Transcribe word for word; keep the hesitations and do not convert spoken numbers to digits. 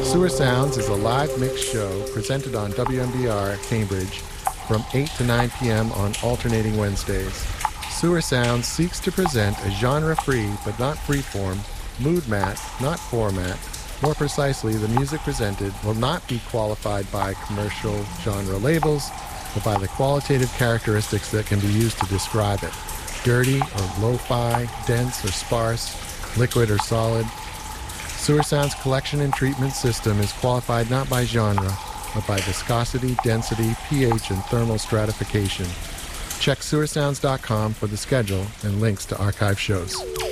Sewer Sounds is a live mix show presented on W M B R Cambridge from eight to nine p.m. on alternating Wednesdays. Sewer Sounds seeks to present a genre-free but not freeform, mood mat, not format. More precisely, the music presented will not be qualified by commercial genre labels, but by the qualitative characteristics that can be used to describe it. Dirty or lo-fi, dense or sparse, liquid or solid. Sewer Sound's collection and treatment system is qualified not by genre, but by viscosity, density, pH, and thermal stratification. Check sewer sounds dot com for the schedule and links to archive shows.